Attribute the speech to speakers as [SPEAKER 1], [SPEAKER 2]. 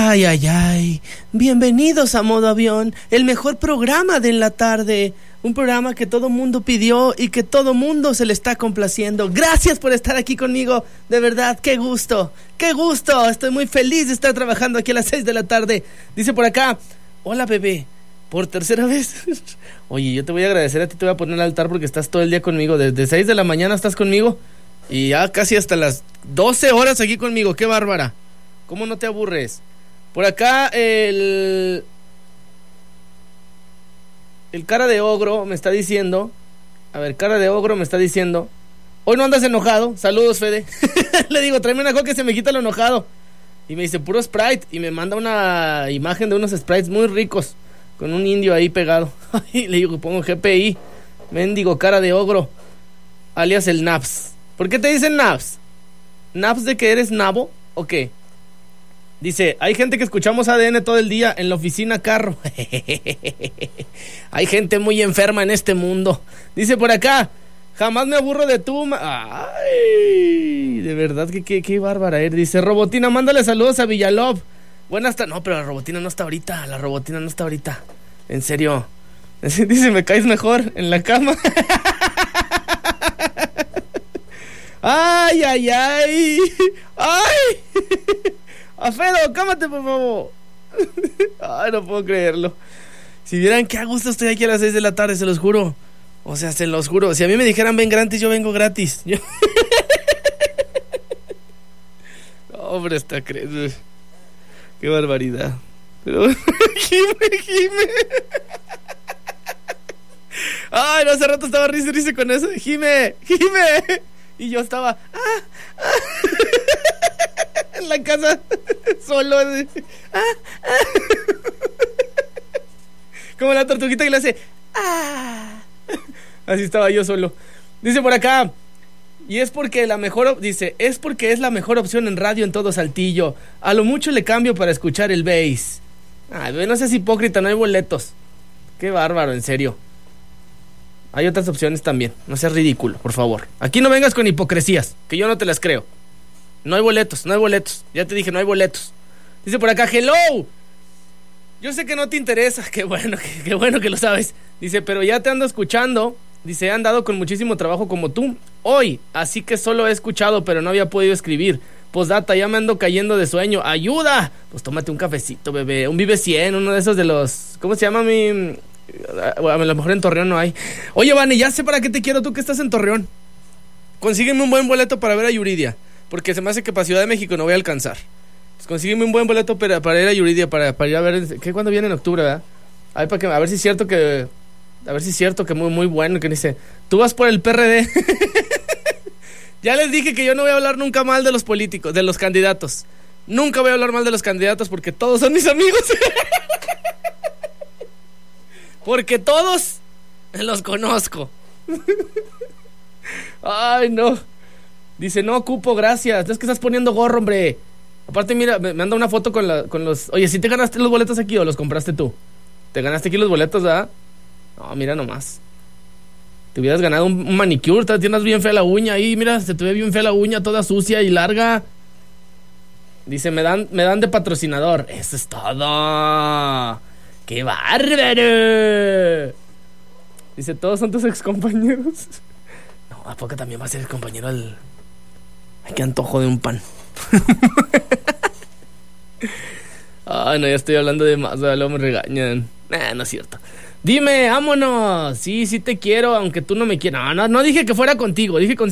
[SPEAKER 1] Ay, ay, ay. Bienvenidos a Modo Avión, el mejor programa de la tarde. Un programa que todo mundo pidió y que todo mundo se le está complaciendo. Gracias por estar aquí conmigo. De verdad, qué gusto. Qué gusto. Estoy muy feliz de estar trabajando aquí a las 6 de la tarde. Dice por acá, hola bebé, por tercera vez. Oye, yo te voy a agradecer a ti, te voy a poner al altar porque estás todo el día conmigo. Desde 6 de la mañana estás conmigo y ya casi hasta las 12 horas aquí conmigo. Qué bárbara. ¿Cómo no te aburres? Por acá el cara de ogro me está diciendo. A ver, cara de ogro me está diciendo, hoy no andas enojado. Saludos, Fede. Le digo, tráeme una coca que se me quita lo enojado. Y me dice, puro Sprite. Y me manda una imagen de unos Sprites muy ricos con un indio ahí pegado. Y le digo, pongo GPI. Mendigo cara de ogro, alias el Naps. ¿Por qué te dicen Naps? ¿Naps de que eres nabo o qué? Dice, hay gente que escuchamos ADN todo el día en la oficina carro. Hay gente muy enferma en este mundo. Dice por acá, jamás me aburro de tú. Ay, de verdad que qué bárbara eres. Dice, Robotina, mándale saludos a Villalov. Buenas tardes. No, pero la Robotina no está ahorita. La Robotina no está ahorita. En serio. Dice, me caes mejor en la cama. Ay, ay, ay. Ay. Afedo, cámate por favor. Ay, no puedo creerlo. Si vieran qué a gusto estoy aquí a las 6 de la tarde, se los juro. O sea, se los juro. Si a mí me dijeran ven gratis, yo vengo gratis. No, hombre, está creíble. Qué barbaridad. Pero Jime. Ay, no, hace rato estaba risa con eso. Jime. Y yo estaba en la casa solo. Como la tortuguita que le hace así estaba yo solo. Dice por acá, y es porque es la mejor opción en radio en todo Saltillo. A lo mucho le cambio para escuchar el bass. Ay, no seas hipócrita, no hay boletos. Qué bárbaro, en serio. Hay otras opciones también. No seas ridículo, por favor. Aquí no vengas con hipocresías, que yo no te las creo. No hay boletos. Ya te dije, no hay boletos. Dice por acá, hello. Yo sé que no te interesa. Qué bueno que lo sabes. Dice, pero ya te ando escuchando. Dice, he andado con muchísimo trabajo como tú hoy, así que solo he escuchado, pero no había podido escribir. Postdata, ya me ando cayendo de sueño. ¡Ayuda! Pues tómate un cafecito, bebé. Un Vive 100, uno de esos de los... ¿Cómo se llama mi...? A lo mejor en Torreón no hay. Oye, Vane, ya sé para qué te quiero, tú que estás en Torreón. Consígueme un buen boleto para ver a Yuridia, porque se me hace que para Ciudad de México no voy a alcanzar. Pues consígueme un buen boleto para ir a Yuridia, para ir a ver, ¿qué? ¿Cuándo viene? En octubre, ¿verdad? Ay, para que, a ver si es cierto que muy, muy bueno, que dice, tú vas por el PRD. Ya les dije que yo no voy a hablar nunca mal de los políticos, de los candidatos. Nunca voy a hablar mal de los candidatos porque todos son mis amigos. Porque todos los conozco. Ay, no. Dice, no ocupo, gracias. Es que estás poniendo gorro, hombre. Aparte, mira, me manda una foto con los... Oye, ¿sí te ganaste los boletos aquí o los compraste tú? ¿Te ganaste aquí los boletos, verdad? No, mira nomás. Te hubieras ganado un manicure. Tienes bien fea la uña ahí. Mira, se te ve bien fea la uña, toda sucia y larga. Dice, me dan de patrocinador. Eso es todo. ¡Qué bárbaro! Dice, ¿todos son tus excompañeros? No, ¿a poco también va a ser el compañero del... Ay, qué antojo de un pan. Ay, no, ya estoy hablando de más, luego me regañan. No es cierto. Dime, vámonos. Sí te quiero, aunque tú no me quieras. No dije que fuera contigo, dije con